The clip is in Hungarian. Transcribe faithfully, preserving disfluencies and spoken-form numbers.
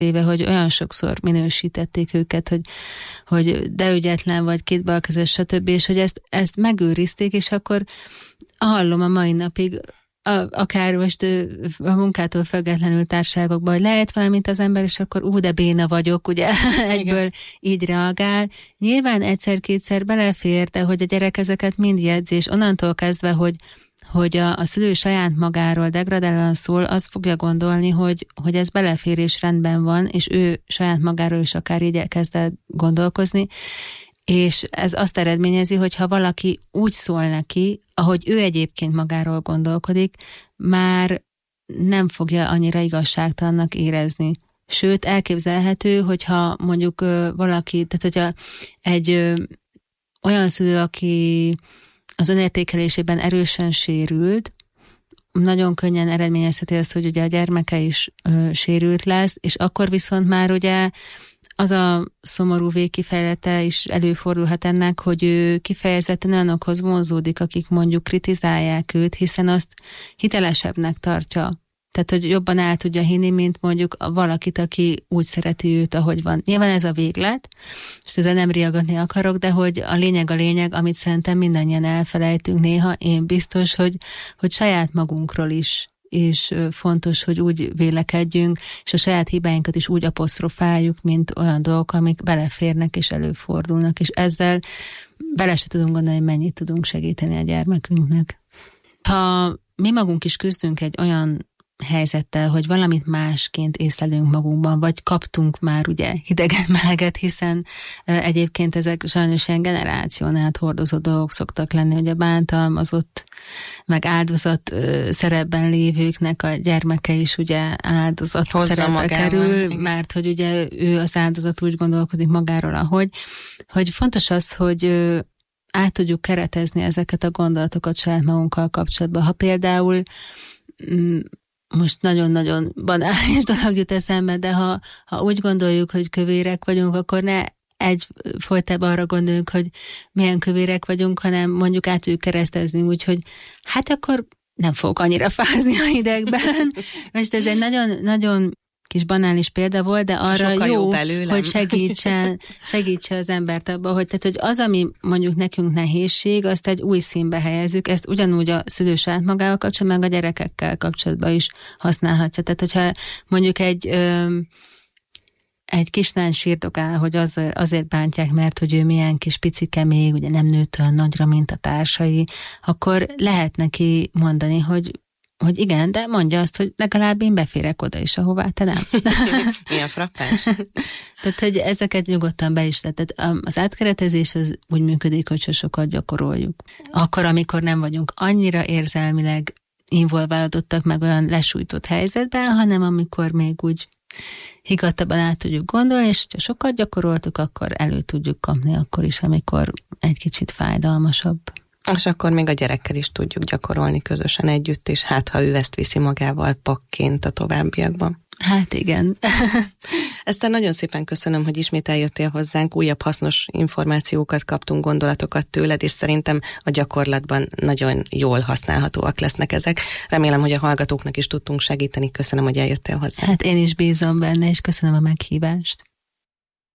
éve, hogy olyan sokszor minősítették őket, hogy, hogy de ügyetlen vagy, két balkezes, stb. És hogy ezt, ezt megőrizték, és akkor hallom a mai napig, A, akár most a munkától függetlenül társaságokban, hogy lehet valamint az ember, és akkor ú, de béna vagyok, ugye egyből így reagál. Nyilván egyszer-kétszer belefér, de hogy a gyerek ezeket mind jegyzi, és onnantól kezdve, hogy, hogy a, a szülő saját magáról degradálóan szól, az fogja gondolni, hogy, hogy ez belefér és rendben van, és ő saját magáról is akár így kezd el gondolkozni, és ez azt eredményezi, hogy ha valaki úgy szól neki, ahogy ő egyébként magáról gondolkodik, már nem fogja annyira igazságtalannak érezni. Sőt, elképzelhető, hogyha mondjuk valaki, tehát hogyha egy olyan szülő, aki az önértékelésében erősen sérült, nagyon könnyen eredményezheti azt, hogy ugye a gyermeke is sérült lesz, és akkor viszont már ugye az a szomorú végkifejlete is előfordulhat ennek, hogy ő kifejezetten olyanokhoz vonzódik, akik mondjuk kritizálják őt, hiszen azt hitelesebbnek tartja. Tehát, hogy jobban el tudja hinni, mint mondjuk valakit, aki úgy szereti őt, ahogy van. Nyilván ez a véglet, és ezzel nem riagadni akarok, de hogy a lényeg a lényeg, amit szerintem mindannyian elfelejtünk néha, én biztos, hogy, hogy saját magunkról is és fontos, hogy úgy vélekedjünk, és a saját hibáinkat is úgy apostrofáljuk, mint olyan dolgok, amik beleférnek és előfordulnak, és ezzel bele se tudunk gondolni, hogy mennyit tudunk segíteni a gyermekünknek. Ha mi magunk is küzdünk egy olyan helyzettel, hogy valamit másként észlelünk magunkban, vagy kaptunk már ugye hideget, meleget, hiszen egyébként ezek sajnos ilyen generáción át hordozó dolgok szoktak lenni, hogy a bántalmazott, meg áldozat szerepben lévőknek a gyermeke is ugye áldozat Hozza szerepbe magával. kerül, mert hogy ugye ő az áldozat úgy gondolkodik magáról, ahogy, hogy fontos az, hogy át tudjuk keretezni ezeket a gondolatokat saját magunkkal kapcsolatban. Ha például most nagyon-nagyon banális dolog jut eszembe, de ha, ha úgy gondoljuk, hogy kövérek vagyunk, akkor ne egy folytában arra gondoljunk, hogy milyen kövérek vagyunk, hanem mondjuk át tudjuk keresztezni, úgyhogy hát akkor nem fogok annyira fázni a hidegben. Most ez egy nagyon, nagyon kis banális példa volt, de arra jó, jó hogy segítsen, segítse az embert abba, hogy, tehát, hogy az, ami mondjuk nekünk nehézség, azt egy új színbe helyezzük, ezt ugyanúgy a szülő saját magával kapcsolatban, meg a gyerekekkel kapcsolatban is használhatja. Tehát, hogyha mondjuk egy ö, egy kislány sírdogál, hogy az, azért bántják, mert hogy ő milyen kis picike még, ugye nem nőtt olyan nagyra, mint a társai, akkor lehet neki mondani, hogy hogy igen, de mondja azt, hogy legalább én beférek oda is, ahová te nem. Milyen frappás. Tehát, hogy ezeket nyugodtan be is lehet. Tehát az átkeretezés az úgy működik, hogyha sokat gyakoroljuk. Akkor, amikor nem vagyunk annyira érzelmileg involválódottak meg olyan lesújtott helyzetben, hanem amikor még úgy higgadtabban át tudjuk gondolni, és ha sokat gyakoroltuk, akkor elő tudjuk kapni akkor is, amikor egy kicsit fájdalmasabb. És akkor még a gyerekkel is tudjuk gyakorolni közösen együtt, és hát ha ő ezt viszi magával pakként a továbbiakban. Hát igen. Eszter, nagyon szépen köszönöm, hogy ismét eljöttél hozzánk, újabb hasznos információkat kaptunk, gondolatokat tőled, és szerintem a gyakorlatban nagyon jól használhatóak lesznek ezek. Remélem, hogy a hallgatóknak is tudtunk segíteni. Köszönöm, hogy eljöttél hozzánk. Hát én is bízom benne, és köszönöm a meghívást.